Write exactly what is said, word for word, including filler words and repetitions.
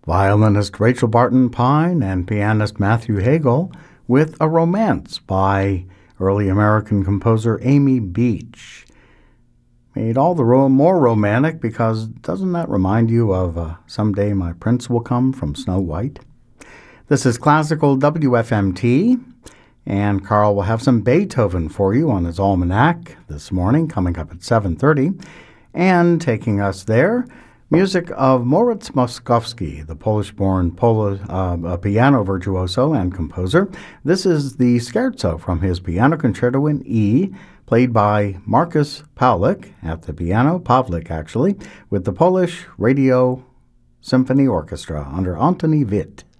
violinist Rachel Barton Pine and pianist Matthew Hagel with A Romance by early American composer Amy Beach. Made all the ro- more romantic because doesn't that remind you of uh, Someday My Prince Will Come from Snow White? This is Classical W F M T, and Carl will have some Beethoven for you on his almanac this morning, coming up at seven thirty. And taking us there, music of Moritz Moszkowski, the Polish-born Polo, uh, piano virtuoso and composer. This is the scherzo from his Piano Concerto in E, played by Markus Pawlik at the piano, Pawlik actually, with the Polish Radio Symphony Orchestra under Antoni Witt.